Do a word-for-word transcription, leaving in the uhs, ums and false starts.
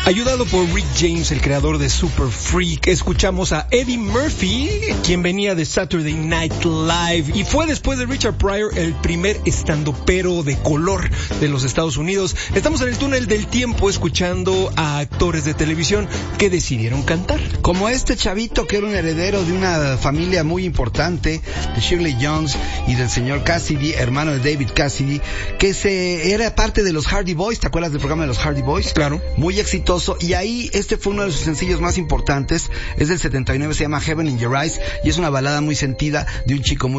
Ayudado por Rick James, el creador de Super Freak, escuchamos a Eddie Murphy, quien venía de Saturday Night Live, y fue después de Richard Pryor el primer estandopero de color de los Estados Unidos. Estamos en el túnel del tiempo escuchando a actores de televisión que decidieron cantar. Como este chavito que era un heredero de una familia muy importante, de Shirley Jones y del señor Cassidy, hermano de David Cassidy, que se era parte de los Hardy Boys. ¿Te acuerdas del programa de los Hardy Boys? Claro. Muy exitoso. Y ahí este fue uno de sus sencillos más importantes. Es del setenta y nueve, se llama Heaven in Your Eyes, y es una balada muy sentida de un chico muy